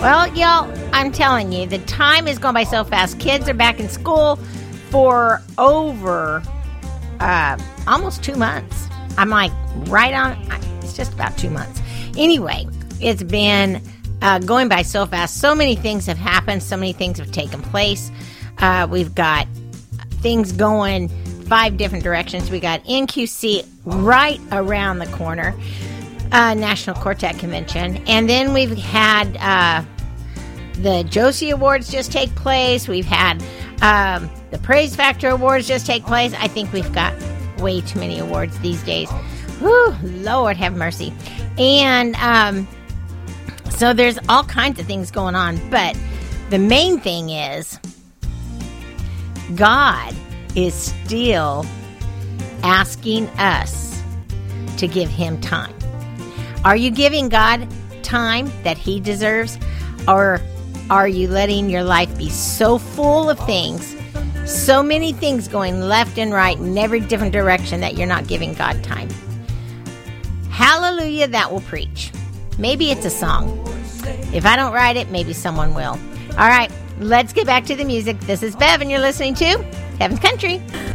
Well, y'all, I'm telling you, the time is going by so fast. Kids are back in school for over almost 2 months. I'm like right on. It's just about 2 months. Anyway, it's been going by so fast. So many things have happened. So many things have taken place. We've got things going 5 different directions. We got NQC right around the corner, National Quartet Convention. And then we've had the Josie Awards just take place. We've had the Praise Factor Awards just take place. I think we've got way too many awards these days. Whew, Lord have mercy. And so there's all kinds of things going on. But the main thing is God is still asking us to give him time. Are you giving God time that he deserves? Or are you letting your life be so full of things, so many things going left and right in every different direction that you're not giving God time? Hallelujah, that will preach. Maybe it's a song. If I don't write it, maybe someone will. All right, let's get back to the music. This is Bev, and you're listening to Heaven's Country.